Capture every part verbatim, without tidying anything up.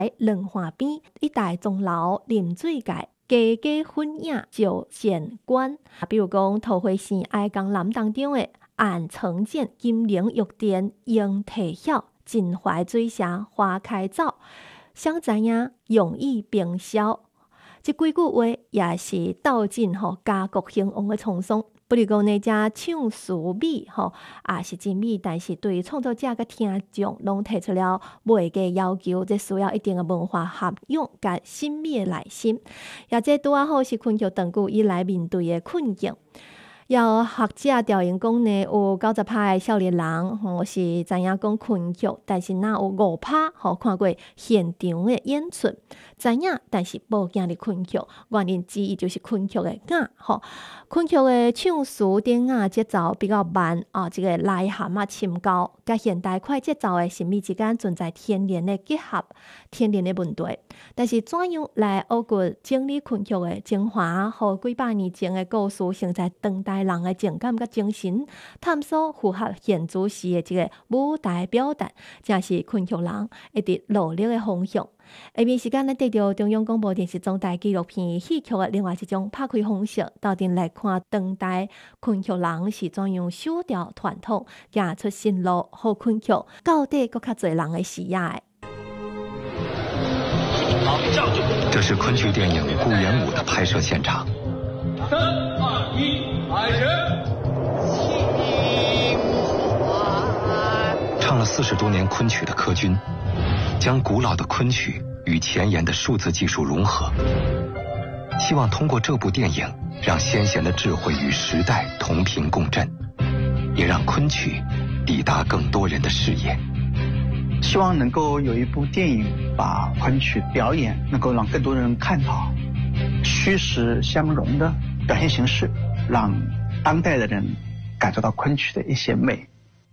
两岸边一带钟楼临水界。家家婚影就显观，比如讲桃花县爱江南当中的按城建金陵玉殿莺啼晓，锦怀水下花开早，想知影容易冰消。这几句话也是道尽吼家国兴旺的沧桑。不如讲呢，这唱词美吼也是真美，但是对创作者甲听众拢提出了袂低要求，这需要一定的文化涵养甲新美的耐心。也这拄啊好是昆曲长久以来面对的困境。要学者调研讲呢，有九十趴的少年人吼是知影讲昆曲，但是哪有五趴吼看过现场的演出，知影但是无行入昆曲。原因之一就是昆曲的雅吼，昆曲的唱词典雅节奏比较慢啊，这个内涵啊深高，甲现代快节奏的神秘之间存在天然的结合，天然的问题。但是怎样来挖掘整理昆曲的精华，和几百年前的故事，承载当代人的情感甲精神，探索符合现主时的这个舞台表达，正是昆曲人一直努力的方向。下面时间呢，得到中央广播电视总台纪录片戏曲的另外一种拍开方式，到底来看当代昆曲人是怎样守调传统，行出新路，好昆曲到底更较侪人的视野的。 这是昆曲电影《顾炎武》的拍摄现场。 三二一，开始！ 唱了四十多年昆曲的柯军，将古老的昆曲与前沿的数字技术融合，希望通过这部电影，让先贤的智慧与时代同频共振，也让昆曲抵达更多人的视野。 希望能够有一部电影把昆曲表演能够让更多人看到，虚实相融的表现形式，让当代的人感受到昆曲的一些美。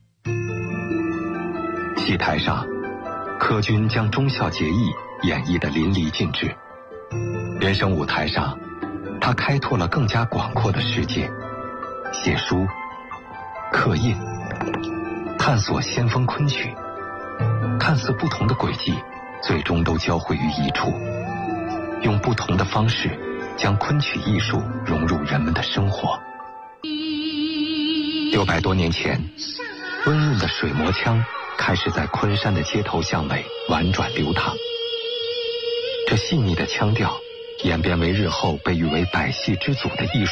戏台上，柯军将忠孝节义演绎得淋漓尽致。人生舞台上，他开拓了更加广阔的世界，写书、刻印，探索先锋昆曲。看似不同的轨迹，最终都交汇于一处，用不同的方式将昆曲艺术融入人们的生活。六百多年前，温润的水磨腔开始在昆山的街头巷尾婉转流淌，这细腻的腔调演变为日后被誉为百戏之祖的艺术。